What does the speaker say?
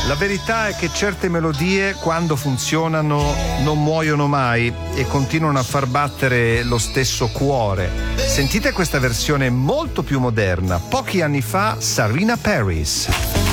La verità è che certe melodie, quando funzionano, non muoiono mai e continuano a far battere lo stesso cuore. Sentite questa versione molto più moderna. Pochi anni fa, Sarina Paris.